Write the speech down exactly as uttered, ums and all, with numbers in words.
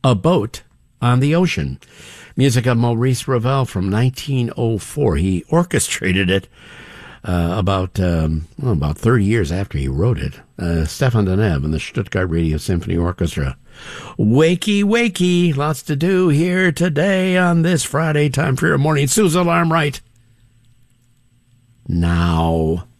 A Boat on the Ocean. Music of Maurice Ravel from nineteen oh four. He orchestrated it uh, about um, well, about thirty years after he wrote it. Uh, Stefan Deneb and the Stuttgart Radio Symphony Orchestra. Wakey, wakey. Lots to do here today on this Friday. Time for your morning snooze alarm right now.